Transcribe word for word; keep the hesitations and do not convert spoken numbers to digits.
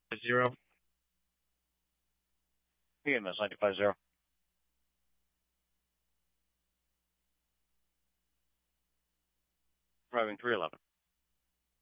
Zero. E M S ninety-five zero. Driving three eleven.